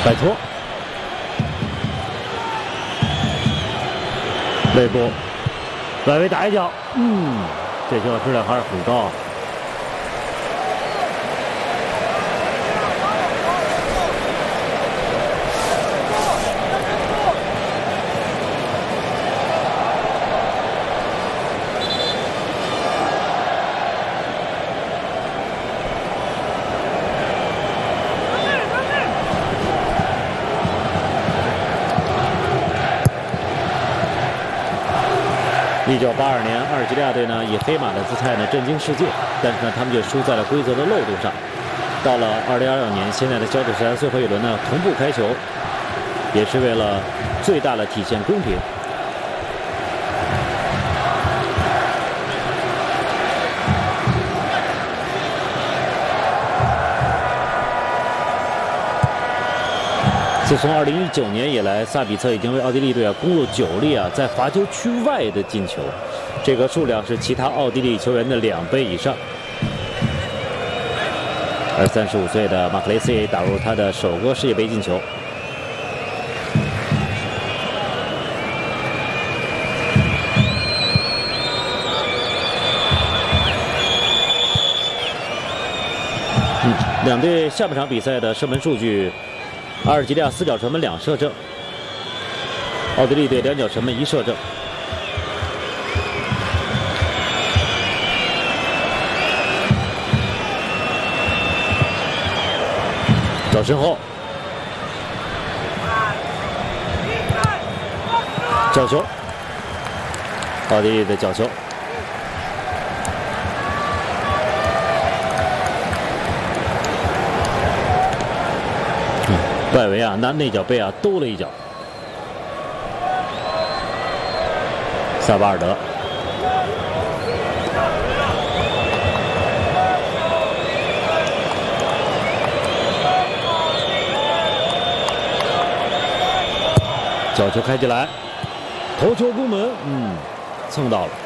摆脱，内部，外围打一脚，这球质量还是很高。 1982年，阿尔及利亚队呢以黑马的姿态呢震惊世界，但是呢他们就输在了规则的漏洞上。到了2022年，现在的小组赛最后一轮呢同步开球，也是为了最大的体现公平。自从2019年以来，萨比策已经为奥地利队攻入9粒在罚球区外的进球，这个数量是其他奥地利球员的2倍以上。而35岁的马克雷斯也打入他的首个世界杯进球。两队下半场比赛的射门数据。 阿尔及利亚4脚射门2射正，奥地利队2脚射门1射正。找身后，角球，奥地利的角球。 外围拿内脚背兜了一脚，萨巴尔德，角球开起来，头球攻门，蹭到了。